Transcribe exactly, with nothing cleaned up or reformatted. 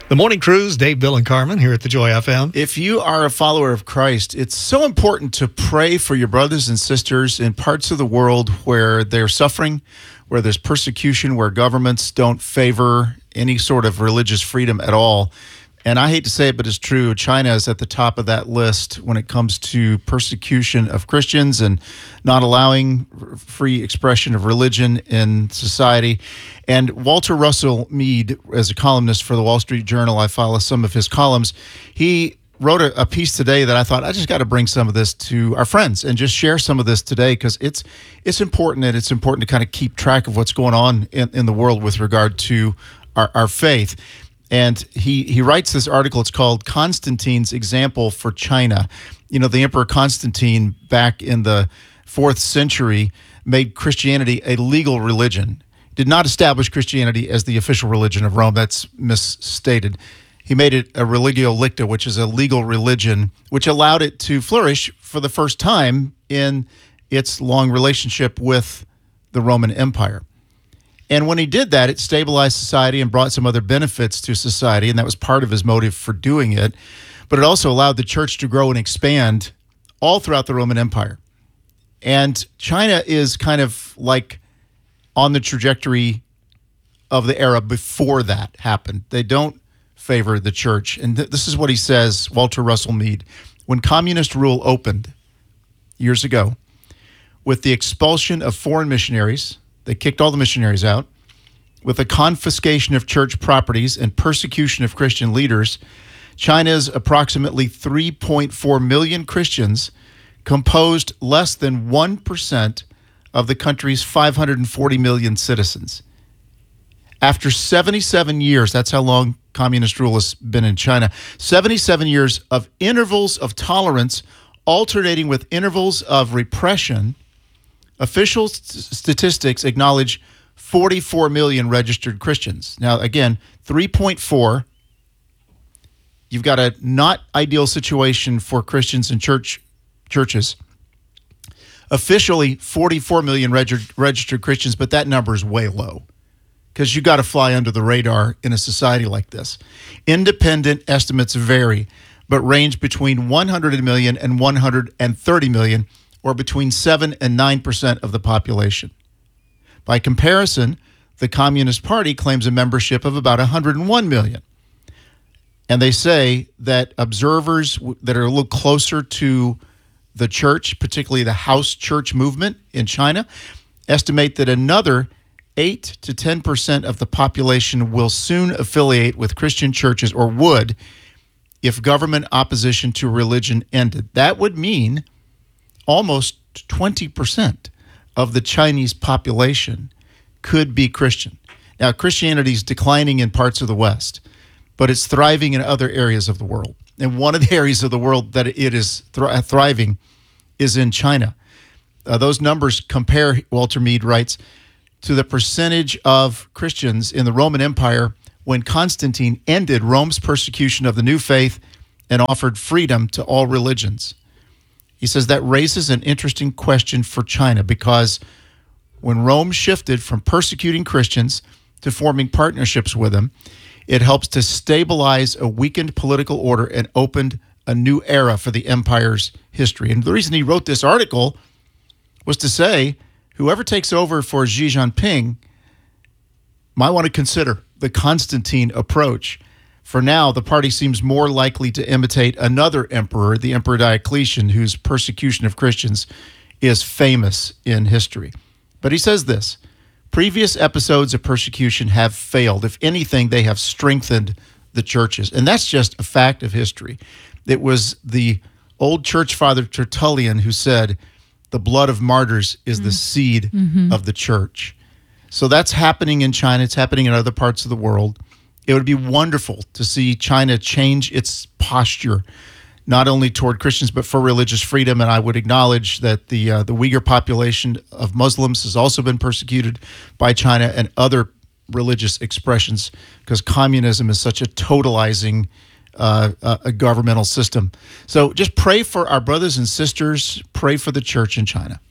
The Morning Cruise, Dave, Bill, and Carmen here at the Joy F M. If you are a follower of Christ, it's so important to pray for your brothers and sisters in parts of the world where they're suffering, where there's persecution, where governments don't favor any sort of religious freedom at all. And I hate to say it, but it's true. China is at the top of that list when it comes to persecution of Christians and not allowing free expression of religion in society. And Walter Russell Mead, as a columnist for the Wall Street Journal, I follow some of his columns. He wrote a, a piece today that I thought, I just got to bring some of this to our friends and just share some of this today because it's it's important, and it's important to kind of keep track of what's going on in, in the world with regard to our, our faith. And he, he writes this article. It's called Constantine's Example for China. You know, the Emperor Constantine back in the fourth century made Christianity a legal religion. Did not establish Christianity as the official religion of Rome. That's misstated. He made it a religio licta, which is a legal religion, which allowed it to flourish for the first time in its long relationship with the Roman Empire. And when he did that, it stabilized society and brought some other benefits to society, and that was part of his motive for doing it. But it also allowed the church to grow and expand all throughout the Roman Empire. And China is kind of like on the trajectory of the era before that happened. They don't favor the church. And th- this is what he says, Walter Russell Mead. When communist rule opened years ago, with the expulsion of foreign missionaries, they kicked all the missionaries out. With the confiscation of church properties and persecution of Christian leaders, China's approximately three point four million Christians composed less than one percent of the country's five hundred forty million citizens. After seventy-seven years, that's how long communist rule has been in China, seventy-seven years of intervals of tolerance alternating with intervals of repression, official st- statistics acknowledge forty-four million registered Christians. Now, again, three point four. You've got a not ideal situation for Christians and church churches. Officially, forty-four million reg- registered Christians, but that number is way low because you got to fly under the radar in a society like this. Independent estimates vary, but range between one hundred million and one hundred thirty million, or between seven and nine percent of the population. By comparison, the Communist Party claims a membership of about one hundred one million. And they say that observers that are a little closer to the church, particularly the house church movement in China, estimate that another eight to ten percent of the population will soon affiliate with Christian churches, or would, if government opposition to religion ended. That would mean almost twenty percent of the Chinese population could be Christian. Now, Christianity is declining in parts of the West, but it's thriving in other areas of the world. And one of the areas of the world that it is thr- thriving is in China. Uh, those numbers compare, Walter Mead writes, to the percentage of Christians in the Roman Empire when Constantine ended Rome's persecution of the new faith and offered freedom to all religions. He says that raises an interesting question for China, because when Rome shifted from persecuting Christians to forming partnerships with them, it helps to stabilize a weakened political order and opened a new era for the empire's history. And the reason he wrote this article was to say, whoever takes over for Xi Jinping might want to consider the Constantine approach. For now, the party seems more likely to imitate another emperor, the Emperor Diocletian, whose persecution of Christians is famous in history. But he says this: previous episodes of persecution have failed. If anything, they have strengthened the churches. And that's just a fact of history. It was the old church father Tertullian who said, the blood of martyrs is mm. the seed mm-hmm. of the church. So that's happening in China. It's happening in other parts of the world. It would be wonderful to see China change its posture, not only toward Christians, but for religious freedom. And I would acknowledge that the uh, the Uyghur population of Muslims has also been persecuted by China and other religious expressions, because communism is such a totalizing uh, uh, a governmental system. So just pray for our brothers and sisters. Pray for the church in China.